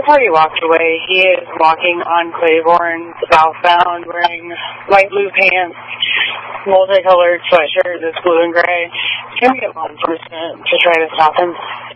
the party walked away. He is walking on Claiborne southbound wearing light blue pants, multicolored sweatshirt that's blue and gray. Can we get law enforcement to try to stop him?